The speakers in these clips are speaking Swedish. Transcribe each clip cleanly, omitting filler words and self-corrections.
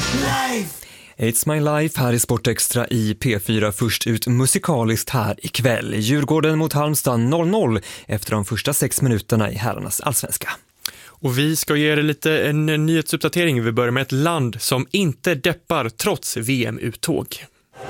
It's My Life här i Sportextra i P4, först ut musikaliskt här ikväll. Djurgården mot Halmstad 0-0 efter de första 6 minuterna i herrarnas allsvenska. Och vi ska ge er lite en nyhetsuppdatering. Vi börjar med ett land som inte deppar trots VM-uttåg.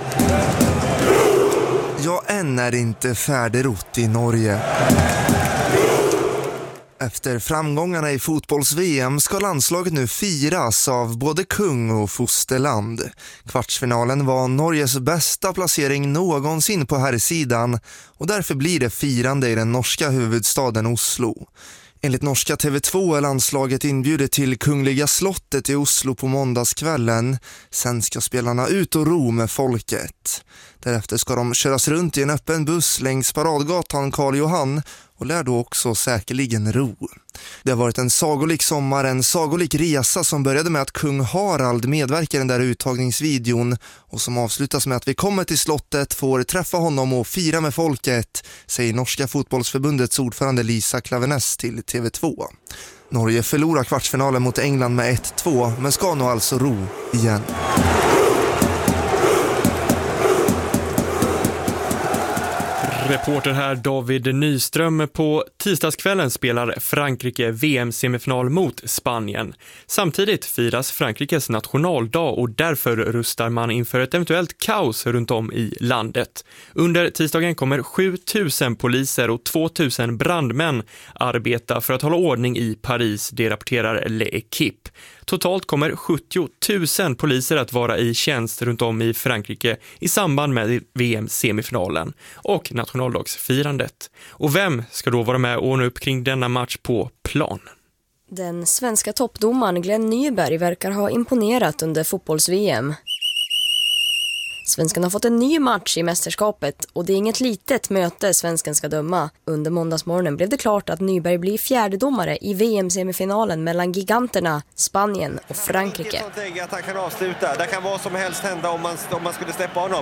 Ja, än är inte färdigrott i Norge. Efter framgångarna i fotbolls-VM ska landslaget nu firas av både kung och fosterland. Kvartsfinalen var Norges bästa placering någonsin på herrsidan och därför blir det firande i den norska huvudstaden Oslo. Enligt norska TV2 är landslaget inbjudet till Kungliga slottet i Oslo på måndagskvällen. Sen ska spelarna ut och ro med folket. Därefter ska de köras runt i en öppen buss längs paradgatan Karl Johan och lär då också säkerligen ro. Det har varit en sagolik sommar, en sagolik resa som började med att kung Harald medverkar i den där uttagningsvideon och som avslutas med att vi kommer till slottet, får träffa honom och fira med folket, säger norska fotbollsförbundets ordförande Lisa Klaveness till TV2. Norge förlorar kvartsfinalen mot England med 1-2 men ska nog alltså ro igen. Reporter här David Nyström. På tisdagskvällen spelar Frankrike VM-semifinal mot Spanien. Samtidigt firas Frankrikes nationaldag och därför rustar man inför ett eventuellt kaos runt om i landet. Under tisdagen kommer 7000 poliser och 2000 brandmän arbeta för att hålla ordning i Paris, det rapporterar L'Equipe. Totalt kommer 70 000 poliser att vara i tjänst runt om i Frankrike i samband med VM-semifinalen och nationaldagsfirandet. Och vem ska då vara med och ordna upp kring denna match på plan? Den svenska toppdomaren Glenn Nyberg verkar ha imponerat under fotbolls-VM. Svenskan har fått en ny match i mästerskapet och det är inget litet möte svenskan ska döma. Under måndagsmorgonen blev det klart att Nyberg blir fjärdedomare i VM-semifinalen mellan giganterna Spanien och Frankrike. Att han kan avsluta. Det kan vad som helst hända om man skulle släppa honom.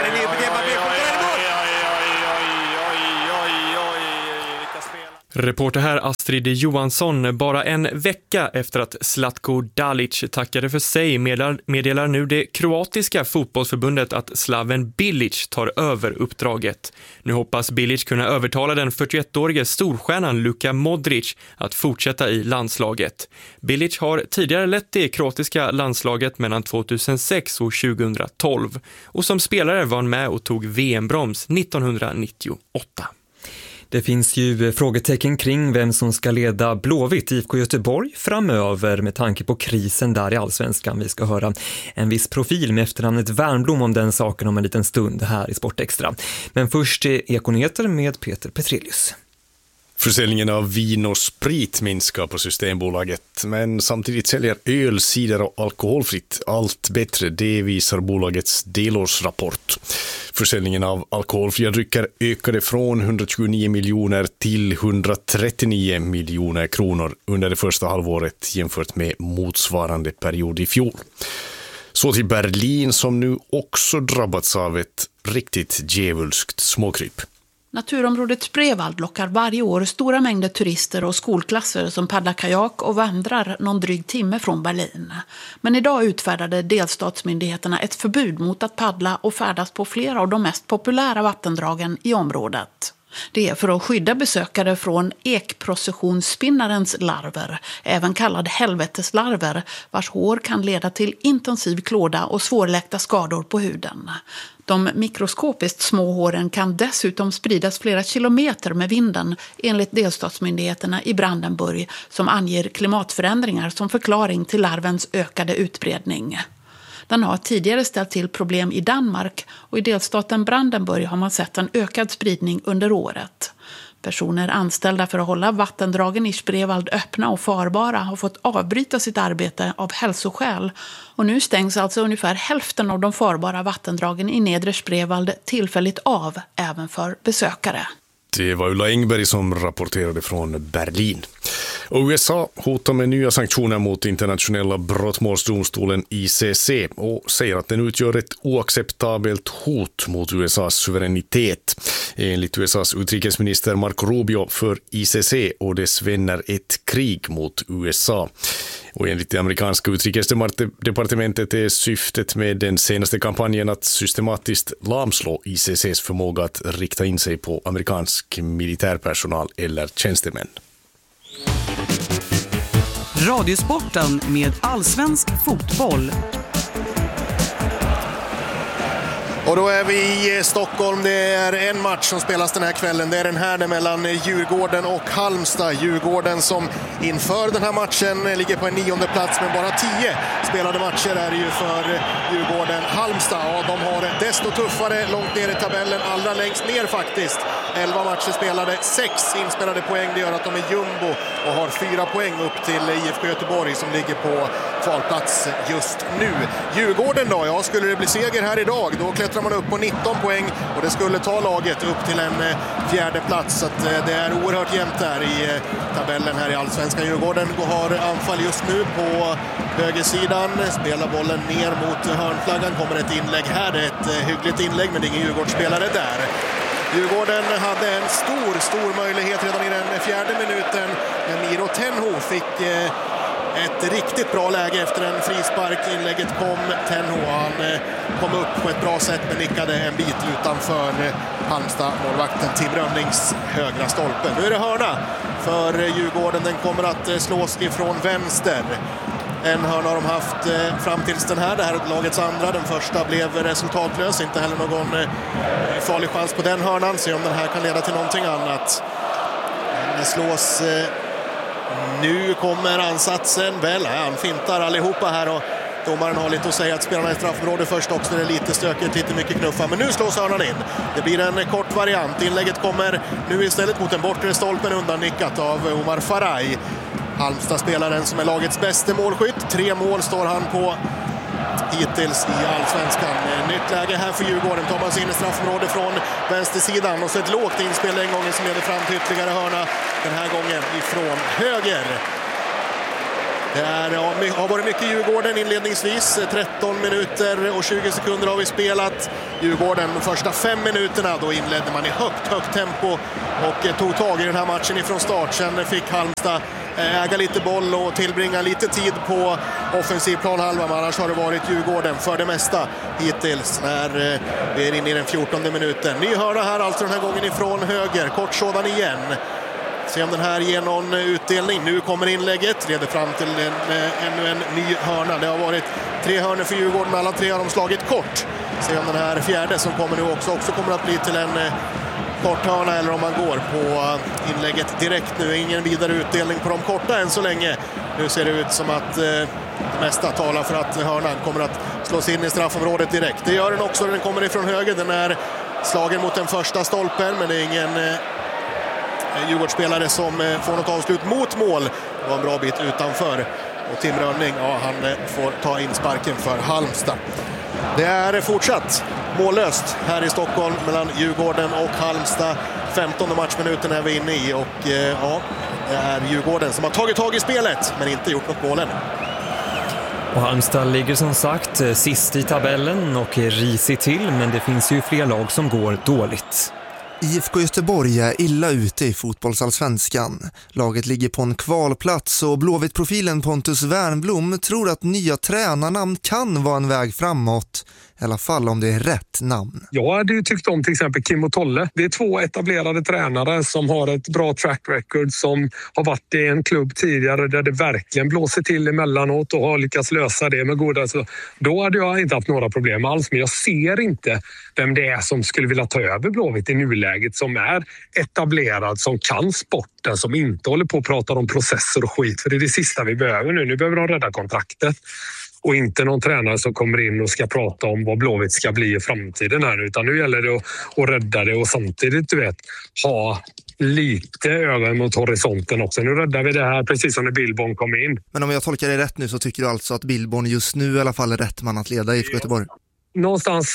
Reporter här Astrid Johansson. Bara en vecka efter att Zlatko Dalic tackade för sig meddelar nu det kroatiska fotbollsförbundet att Slaven Bilic tar över uppdraget. Nu hoppas Bilic kunna övertala den 41-årige storstjärnan Luka Modric att fortsätta i landslaget. Bilic har tidigare lett det kroatiska landslaget mellan 2006 och 2012 och som spelare var han med och tog VM-broms 1998. Det finns ju frågetecken kring vem som ska leda Blåvitt IFK Göteborg framöver med tanke på krisen där i allsvenskan. Vi ska höra en viss profil med efternamnet Värnblom om den saken om en liten stund här i Sportextra. Men först är Ekonyheter med Peter Petrelius. Försäljningen av vin och sprit minskar på Systembolaget, men samtidigt säljer öl, cider och alkoholfritt allt bättre. Det visar bolagets delårsrapport. Försäljningen av alkoholfria drycker ökade från 129 miljoner till 139 miljoner kronor under det första halvåret jämfört med motsvarande period i fjol. Så till Berlin som nu också drabbats av ett riktigt djävulskt småkryp. Naturområdet Spreewald lockar varje år stora mängder turister och skolklasser som paddlar kajak och vandrar någon dryg timme från Berlin. Men idag utfärdade delstatsmyndigheterna ett förbud mot att paddla och färdas på flera av de mest populära vattendragen i området. Det är för att skydda besökare från ekprocessionsspinnarens larver, även kallad helveteslarver, vars hår kan leda till intensiv klåda och svårläkta skador på huden. De mikroskopiskt små håren kan dessutom spridas flera kilometer med vinden enligt delstatsmyndigheterna i Brandenburg som anger klimatförändringar som förklaring till larvens ökade utbredning. Den har tidigare ställt till problem i Danmark och i delstaten Brandenburg har man sett en ökad spridning under året. Personer anställda för att hålla vattendragen i Spreewald öppna och farbara har fått avbryta sitt arbete av hälsoskäl. Och nu stängs alltså ungefär hälften av de farbara vattendragen i nedre Spreewald tillfälligt av även för besökare. Det var Ulla Engberg som rapporterade från Berlin. Och USA hotar med nya sanktioner mot internationella brottmålsdomstolen ICC och säger att den utgör ett oacceptabelt hot mot USAs suveränitet. Enligt USAs utrikesminister Marco Rubio för ICC och dess vänner ett krig mot USA. Och enligt det amerikanska utrikesdepartementet är syftet med den senaste kampanjen att systematiskt lamslå ICCs förmåga att rikta in sig på amerikansk militärpersonal eller tjänstemän. Radiosporten med allsvensk fotboll. Och då är vi i Stockholm. Det är en match som spelas den här kvällen. Det är den här mellan Djurgården och Halmstad. Djurgården som inför den här matchen ligger på en 9:e plats, men bara 10 spelade matcher är det ju för Djurgården. Halmstad, ja, de har det desto tuffare långt ner i tabellen, allra längst ner faktiskt. 11 matcher spelade, 6 inspelade poäng. Det gör att de är jumbo och har 4 poäng upp till IFK Göteborg som ligger på kvalplats just nu. Djurgården då, ja, skulle det bli seger här idag, då klättrar man upp på 19 poäng och det skulle ta laget upp till en 4:e plats. Så att det är oerhört jämnt där i tabellen här i Allsvenskan. Djurgården har anfall just nu på högersidan, spelar bollen ner mot hörnflaggan, kommer ett inlägg här. Det är ett hyggligt inlägg, men det är ingen Djurgårdsspelare där. Djurgården hade en stor möjlighet redan i den 4:e minuten, men Miro Tenho fick ett riktigt bra läge efter en frispark. Inlägget kom, Tenho, han kom upp på ett bra sätt men nickade en bit utanför Halmstad, målvakten Tim Rönnings högra stolpe. Nu är det hörna för Djurgården, den kommer att slås ifrån vänster. En hörna har de haft fram tills det här är lagets andra. Den första blev resultatlös, inte heller någon farlig chans på den hörnan. Se om den här kan leda till någonting annat. Den slås. Nu kommer ansatsen väl. Han fintar allihopa här och domaren har lite att säga att spelarna i straffområde först också. Det är lite stökigt, lite mycket knuffa. Men nu slås hörnan in. Det blir en kort variant. Inlägget kommer nu istället mot den bortre stolpen, undannickat av Omar Faraj. Halmstad-spelaren som är lagets bästa målskytt. 3 mål står han på hittills i Allsvenskan. Nytt läge här för Djurgården. Tar man sig in i straffområde från vänstersidan och så ett lågt inspel den gången som leder fram till ytterligare hörna. Den här gången ifrån höger. Det har varit mycket Djurgården inledningsvis. 13 minuter och 20 sekunder har vi spelat. Djurgården de första 5 minuterna, då inledde man i högt tempo och tog tag i den här matchen ifrån start. Sen fick Halmstad äga lite boll och tillbringa lite tid på offensiv planhalva, men annars har det varit Djurgården för det mesta hittills när vi är inne i den 14:e minuten. Ny hörna här alltså den här gången ifrån höger, kort sådan igen. Se om den här ger någon utdelning. Nu kommer inlägget, leder fram till ännu en ny hörna. Det har varit 3 hörnor för Djurgården, alla 3 har de slagit kort. Se om den här 4:e som kommer nu också kommer att bli till en kort hörna, eller om man går på inlägget direkt nu. Ingen vidare utdelning på de korta än så länge. Nu ser det ut som att det mesta talar för att hörnan kommer att slås in i straffområdet direkt. Det gör den också, den kommer ifrån höger. Den är slagen mot den första stolpen, men det är ingen Djurgårdsspelare som får något avslut mot mål. Det var en bra bit utanför. Och Tim Rönning, ja, han får ta in sparken för Halmstad. Det är fortsatt mållöst här i Stockholm mellan Djurgården och Halmstad. 15:e matchminuten är vi inne i och ja, det är Djurgården som har tagit tag i spelet men inte gjort något mål än. Och Halmstad ligger som sagt sist i tabellen och är risigt till, men det finns ju fler lag som går dåligt. IFK Göteborg är illa ute i fotbollsallsvenskan. Laget ligger på en kvalplats och Blåvitt-profilen Pontus Wernbloom tror att nya tränarnamn kan vara en väg framåt. I alla fall om det är rätt namn. Jag hade ju tyckt om till exempel Kim och Tolle. Det är 2 etablerade tränare som har ett bra track record, som har varit i en klubb tidigare där det verkligen blåser till emellanåt och har lyckats lösa det med goda. Så då hade jag inte haft några problem alls, men jag ser inte vem det är som skulle vilja ta över Blåvitt i nuläget, som är etablerad, som kan sporten, som inte håller på att prata om processer och skit. För det är det sista vi behöver nu. Nu behöver de rädda kontraktet. Och inte någon tränare som kommer in och ska prata om vad Blåvitt ska bli i framtiden här. Utan nu gäller det att rädda det och samtidigt, du vet, ha lite över mot horisonten också. Nu räddar vi det här precis som när Billborn kom in. Men om jag tolkar det rätt nu så tycker du alltså att Billborn just nu i alla fall är rätt man att leda IFK Göteborg? Någonstans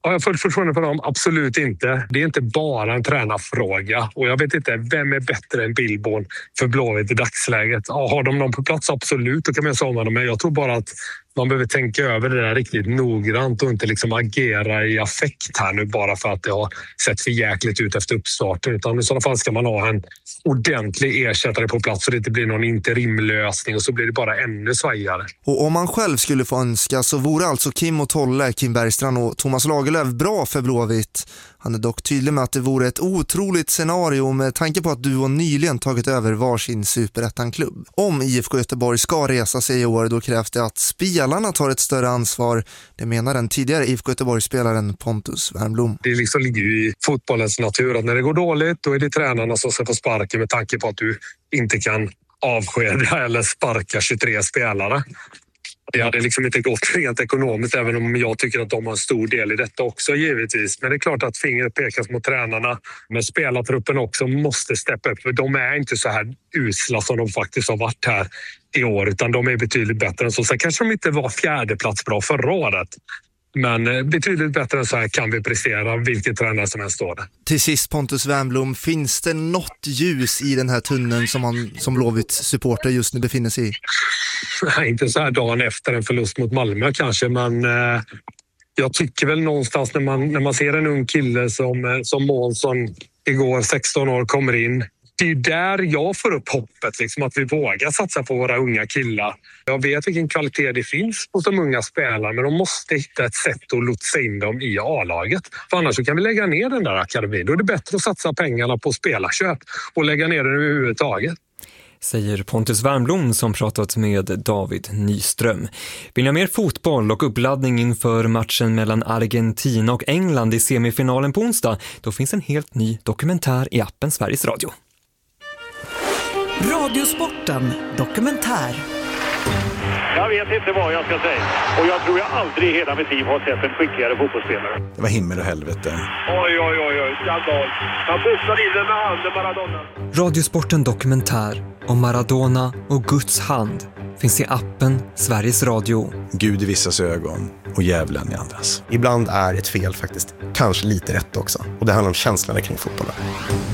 Har jag fullt förtroende för dem? Absolut inte. Det är inte bara en tränarfråga. Och jag vet inte, vem är bättre än Billborn för Blåvitt i dagsläget? Ja, har de någon på plats? Absolut, då kan man säga om dem. Men jag tror bara att man behöver tänka över det där riktigt noggrant och inte liksom agera i affekt här nu bara för att det har sett för jäkligt ut efter uppstarten. Utan i sådana fall ska man ha en ordentlig ersättare på plats så det inte blir någon interimlösning och så blir det bara ännu svajigare. Och om man själv skulle få önska så vore alltså Kim och Tolle, Kim Bergstrand och Thomas Lagerlöf bra för Blåvitt. Han är dock tydlig med att det vore ett otroligt scenario med tanke på att duon nyligen tagit över varsin superettan-klubb. Om IFK Göteborg ska resa sig i år då krävs det att spelarna tar ett större ansvar. Det menar den tidigare IFK Göteborg-spelaren Pontus Wernbloom. Det liksom ligger ju i fotbollens natur att när det går dåligt då är det tränarna som ska få sparken med tanke på att du inte kan avskeda eller sparka 23 spelare. Det hade liksom inte gått rent ekonomiskt även om jag tycker att de har en stor del i detta också givetvis. Men det är klart att fingret pekas mot tränarna. Men spelartruppen också måste steppa upp för de är inte så här usla som de faktiskt har varit här i år utan de är betydligt bättre än så. Sen kanske de inte var 4:e plats bra förra året. Men betydligt bättre än så här kan vi prestera vilket tränare som helst står det. Till sist Pontus Wernbloom, finns det något ljus i den här tunneln som man som Blåvitts supporter just nu befinner sig i? Nej, inte så här dagen efter en förlust mot Malmö kanske, men jag tycker väl någonstans när man ser en ung kille som Månsson igår, 16 år, kommer in. Det är där jag får upp hoppet, liksom, att vi vågar satsa på våra unga killar. Jag vet vilken kvalitet det finns hos de unga spelarna men de måste hitta ett sätt att lotsa in dem i A-laget. För annars så kan vi lägga ner den där akademin. Då är det bättre att satsa pengarna på spelarköp och lägga ner den överhuvudtaget. Säger Pontus Wernbloom som pratat med David Nyström. Vill ni ha mer fotboll och uppladdning inför matchen mellan Argentina och England i semifinalen på onsdag? Då finns en helt ny dokumentär i appen Sveriges Radio. Radiosporten dokumentär. Jag vet inte vad jag ska säga. Och jag tror jag aldrig i hela mitt liv har sett en skickligare fotbollsspelare. Det var himmel och helvete. Oj, skandal. Han pussade in den med handen, Maradona. Radiosporten dokumentär om Maradona och Guds hand finns i appen Sveriges Radio. Gud i vissas ögon och djävulen i andras. Ibland är ett fel faktiskt kanske lite rätt också. Och det handlar om känslorna kring fotbollen.